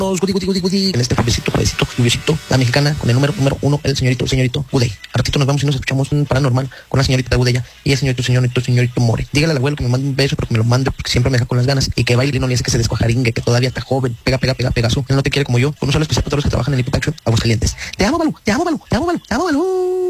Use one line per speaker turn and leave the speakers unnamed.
En este juevesito, lluviosito, la mexicana, con el número 1, el señorito Gudey. A ratito nos vamos y nos escuchamos un paranormal con la señorita Gudella y el señorito More. Dígale al abuelo que me mande un beso, pero que me lo mande porque siempre me deja con las ganas y que baile y no le hace que se descuajaringue, que todavía está joven. Pegaso. Él no te quiere como yo. Con un solo especial para todos los que trabajan en el Hipotaccio, Aguascalientes. Te amo, Balú.